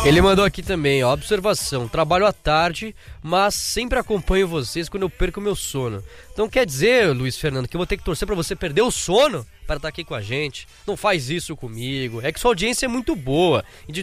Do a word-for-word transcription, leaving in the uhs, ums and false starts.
Ele mandou aqui também, ó, observação, trabalho à tarde, mas sempre acompanho vocês quando eu perco meu sono. Então quer dizer, Luiz Fernando, que eu vou ter que torcer pra você perder o sono para estar aqui com a gente? Não faz isso comigo, é que sua audiência é muito boa. E de